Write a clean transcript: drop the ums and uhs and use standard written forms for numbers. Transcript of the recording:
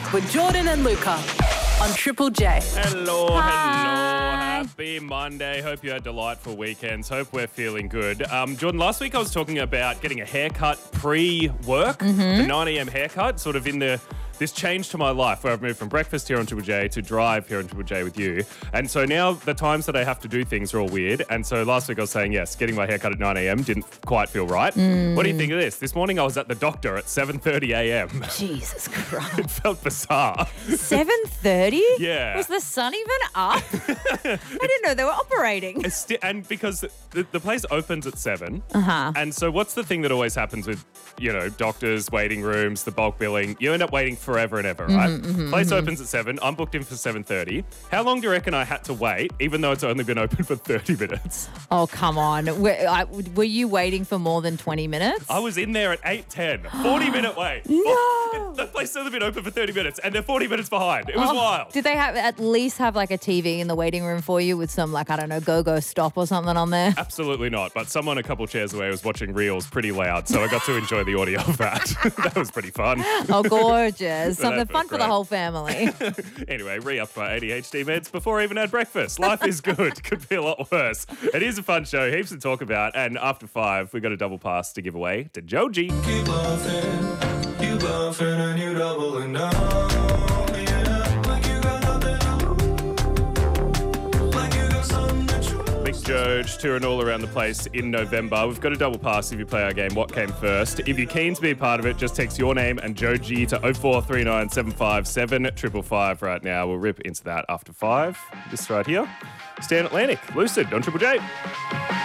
with Jordan and Luca on Triple J. Hello. Hi. Happy Monday. Hope you had delightful weekends. Hope we're feeling good. Jordan, last week I was talking about getting a haircut pre-work, the 9 a.m. haircut, sort of in this change to my life where I've moved from breakfast here on Triple J to drive here on Triple J with you. And so now the times that I have to do things are all weird. And so last week I was saying, yes, getting my haircut at 9 a.m. didn't quite feel right. What do you think of this? This morning I was at the doctor at 7:30 a.m. Jesus Christ. It felt bizarre. 7:30? Yeah. Was the sun even up? I didn't know they were operating. And because the place opens at 7. Uh-huh. And so what's the thing that always happens with, doctors, waiting rooms, the bulk billing? You end up waiting forever and ever, right? Place opens at 7. I'm booked in for 7:30. How long do you reckon I had to wait, even though it's only been open for 30 minutes? Oh, come on. Were you waiting for more than 20 minutes? I was in there at 8:10. 40-minute wait. No. The place has only been open for 30 minutes, and they're 40 minutes behind. It was wild. Did they at least have like a TV in the waiting room for you with some go-go stop or something on there? Absolutely not. But someone a couple chairs away was watching reels pretty loud, so I got to enjoy the audio of that. That was pretty fun. Oh, gorgeous. Something That fun felt for the great. whole family. Anyway, re-upped my ADHD meds before I even had breakfast. Life is good. Could be a lot worse. It is a fun show. Heaps to talk about. And after 5, we got a double pass to give away to Joji. Keep laughing, you laughing and you doubling down. Yeah, like you got nothing to lose, like you got something to choose. Big Joj touring all around the place in November. We've got a double pass if you play our game, What Came First. If you're keen to be a part of it, just text your name and Joji to 0439 757 555 right now. We'll rip into that after 5. This right here. Stan Atlantic, Lucid on Triple J.